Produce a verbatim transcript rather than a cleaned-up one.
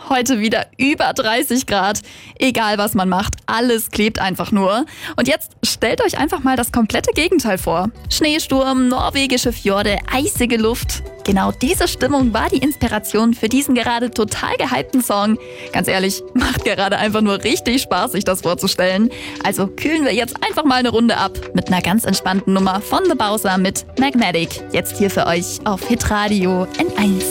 Heute wieder über dreißig Grad. Egal was man macht, alles klebt einfach nur. Und jetzt stellt euch einfach mal das komplette Gegenteil vor. Schneesturm, norwegische Fjorde, eisige Luft. Genau diese Stimmung war die Inspiration für diesen gerade total gehypten Song. Ganz ehrlich, macht gerade einfach nur richtig Spaß, sich das vorzustellen. Also kühlen wir jetzt einfach mal eine Runde ab mit einer ganz entspannten Nummer von The Bowser mit Magnetic. Jetzt hier für euch auf Hitradio N eins.